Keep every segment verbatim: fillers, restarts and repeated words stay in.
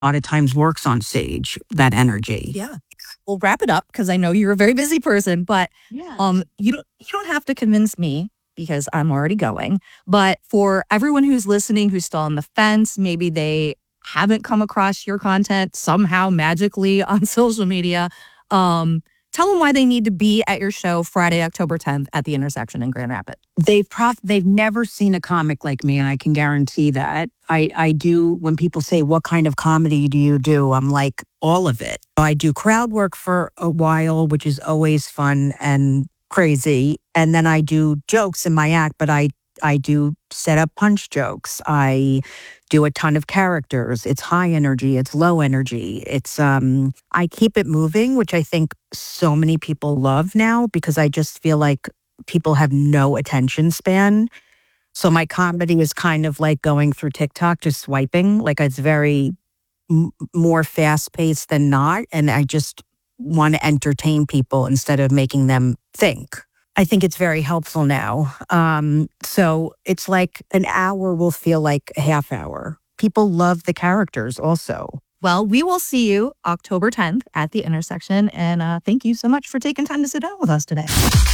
a lot of times works on stage, that energy. Yeah. We'll wrap it up because I know you're a very busy person, but Yeah. um, you don't, you don't have to convince me because I'm already going. But for everyone who's listening, who's still on the fence, maybe they haven't come across your content somehow magically on social media, um, tell them why they need to be at your show Friday, October tenth at the Intersection in Grand Rapids. They've prof- they've never seen a comic like me, and I can guarantee that. I, I do, when people say, what kind of comedy do you do? I'm like, all of it. I do crowd work for a while, which is always fun and crazy. And then I do jokes in my act, but I, I do set up punch jokes. I do a ton of characters. It's high energy. It's low energy. It's, um, I keep it moving, which I think so many people love now because I just feel like people have no attention span. So my comedy is kind of like going through TikTok, just swiping. Like it's very m- more fast paced than not. And I just want to entertain people instead of making them think. I think it's very helpful now. Um, so it's like an hour will feel like a half hour. People love the characters also. Well, we will see you October tenth at the Intersection. And uh, thank you so much for taking time to sit down with us today.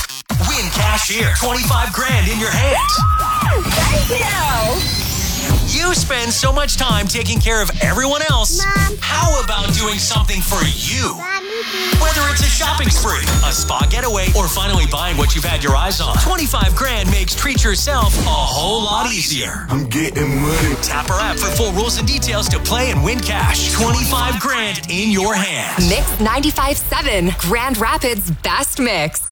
Win cash here. twenty-five grand in your hands. Thank you. You spend so much time taking care of everyone else. Mom. How about doing something for you? Mommy. Whether it's a shopping spree, a spa getaway, or finally buying what you've had your eyes on, twenty-five grand makes treat yourself a whole lot easier. I'm getting money. Tap our app for full rules and details to play and win cash. twenty-five grand in your hands. Mix ninety-five point seven, Grand Rapids Best Mix.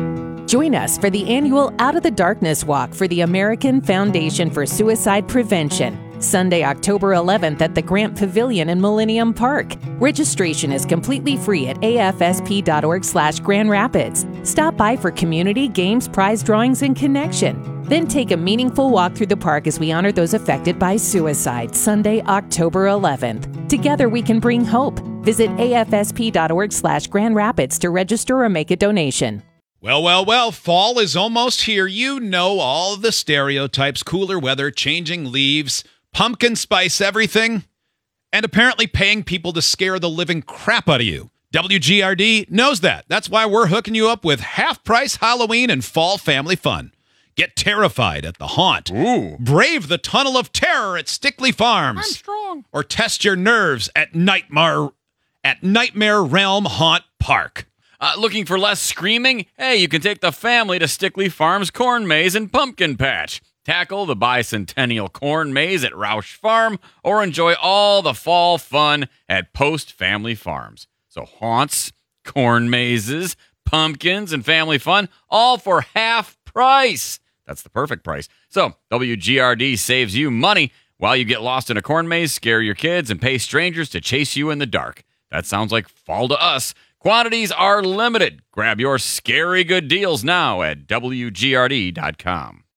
Join us for the annual Out of the Darkness Walk for the American Foundation for Suicide Prevention, Sunday, October eleventh at the Grant Pavilion in Millennium Park. Registration is completely free at afsp.org slash Grand Rapids. Stop by for community, games, prize drawings, and connection. Then take a meaningful walk through the park as we honor those affected by suicide, Sunday, October eleventh. Together we can bring hope. Visit afsp.org slash Grand Rapids to register or make a donation. Well, well, well, fall is almost here. You know all of the stereotypes, cooler weather, changing leaves, pumpkin spice everything, and apparently paying people to scare the living crap out of you. W G R D knows that. That's why we're hooking you up with half-price Halloween and fall family fun. Get terrified at the Haunt. Ooh. Brave the Tunnel of Terror at Stickley Farms. I'm strong. Or test your nerves at Nightmare, at Nightmare Realm Haunt Park. Uh, looking for less screaming? Hey, you can take the family to Stickley Farms Corn Maze and Pumpkin Patch. Tackle the bicentennial corn maze at Roush Farm or enjoy all the fall fun at Post Family Farms. So haunts, corn mazes, pumpkins, and family fun, all for half price. That's the perfect price. So W G R D saves you money while you get lost in a corn maze, scare your kids, and pay strangers to chase you in the dark. That sounds like fall to us. Quantities are limited. Grab your scary good deals now at W G R D dot com.